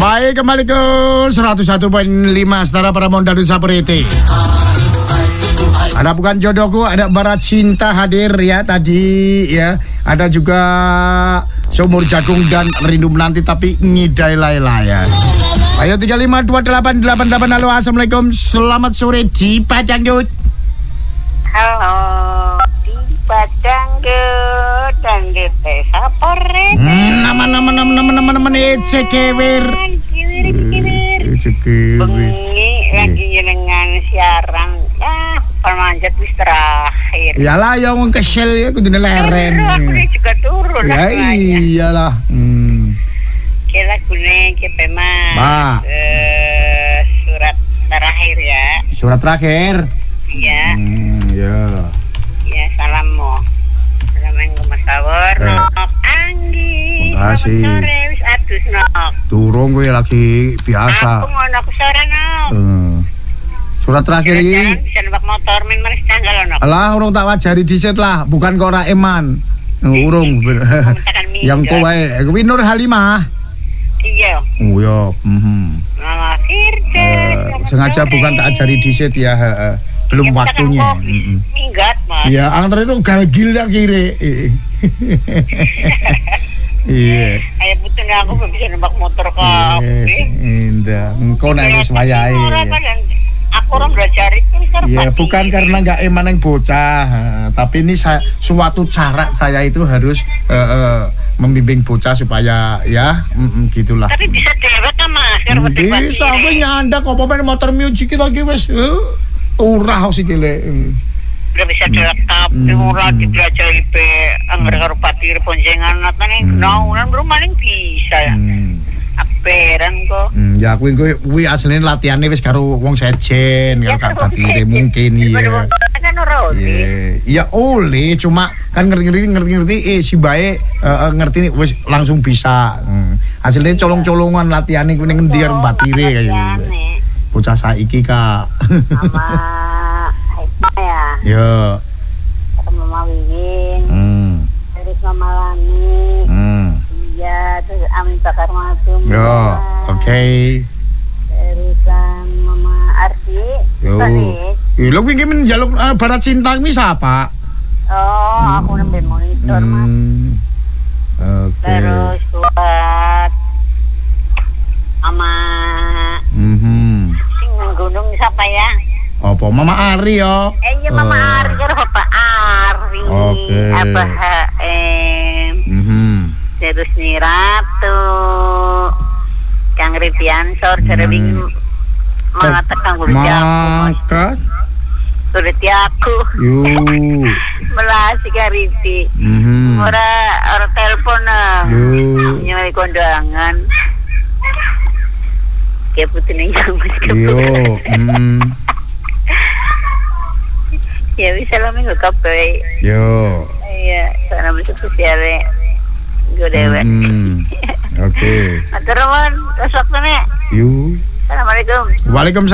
Baik, kembali ke 101.5 Setara Paramount dan Sapuriti. Ada Bukan Jodohku, ada Barat Cinta hadir ya tadi ya. Ada juga Seumur Jagung dan Rindu Menanti tapi Ngidai Laylayan. Ayo 352888. Halo, assalamualaikum. Selamat sore di Pacangdut. Halo di Pacangdut dan di Desa Porek. Nama Ecekewer. Bengi lagi dengan siaran. Permanjat wis terakhir. Iyalah yang kesel ya kudune leren. Aku juga turun. Ya iyalah. Kira gune kita mah surat terakhir ya. Surat terakhir. Iya. Ya. Ya salammu. Salam Mas Sawor. Nok Anggi. Makasih. Sore wis adus nok. Durung gue lagi biasa. Aku ngono aku sore nok. Surat terakhir ini. Bisa numpak motor men manis tanggal nok. Alah urung tak wajari dhisik lah, bukan kok ora eman. Urung. Yang kowe kuwi Nur Halimah. Iya. Oh ya, Mama Firda. sengaja bukan tak ajari dhisik ya, belum waktunya. Minggat, Mas. Ya, antar itu galgil ya kiri. Iya. Ayo putun aku bisa numpak motor kok. Indah. Engko nek wis wayahe. Aku orang belajar itu. Ya, bukan karena nggak eman yang bocah, tapi ini suatu cara saya itu harus membimbing bocah supaya ya gitulah. Tapi bisa dewek kan Mas? Bisa, aku nyandak apa main motor music lagi wes urah sikile. Udah bisa direkap, diurah, dipelajari anggar karo patir ponjengan natane naunan rumah ning bisa ya. Aperan kok. Ya kuwi asline latihane wis karo wong sejen karo Kak Patire mungkin iya. Kan ora ya oleh cuma kan ngerti si bae ngerti wis langsung bisa. Hasilnya colong-colongan latihane kuwi ning endi karo Patire kaya. Bocah saiki Kak. Mama ya. Ya. Mama Wiwin. Terus Mama Lani. Ya, terus Amin Bakar Matum. Yo, oke. Terusan Mama Arti. Yo. Lho kuwi njaluk Barat Cinta kuwi sapa? Oh, aku nembe monitor, Mas. Oke. Terus buat Mama. Sing gunung siapa ya? Apa Mama Ari ya? Iya Mama Ari karo Bapak Ari. Oke. Abah HM. Terus nih Ratu Kang Ripiansor Cerewing mengatakan kulit aku kulit aku melasi kariti orang telepon nyari kondangan kayak putih nih ya bisa lah minggu kape iya sana bisa sosialnya gue dewek. Oke. Atur nuhun, tos waktune. Assalamualaikum. Waalaikumsalam.